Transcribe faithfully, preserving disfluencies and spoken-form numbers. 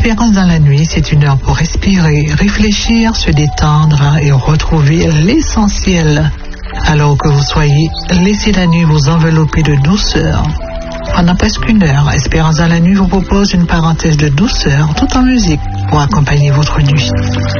Espérance dans la nuit, c'est une heure pour respirer, réfléchir, se détendre et retrouver l'essentiel. Alors que vous soyez, laissez la nuit vous envelopper de douceur. Pendant presque une heure, Espérance dans la nuit vous propose une parenthèse de douceur tout en musique pour accompagner votre nuit.